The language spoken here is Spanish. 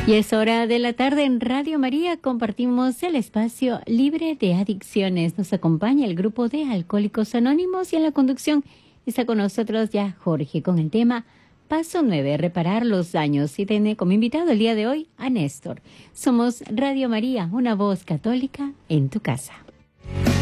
Y es hora de la tarde en Radio María. Compartimos el espacio libre de adicciones. Nos acompaña el grupo de Alcohólicos Anónimos y en la conducción está con nosotros ya Jorge con el tema Paso 9, reparar los daños. Y tiene como invitado el día de hoy a Néstor. Somos Radio María, una voz católica en tu casa.